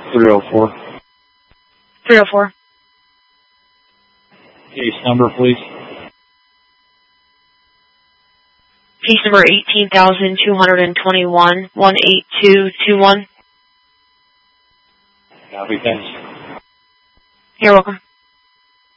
304. 304. Case number, please. Case number 18,221, 18221. Copy, thanks. You're welcome.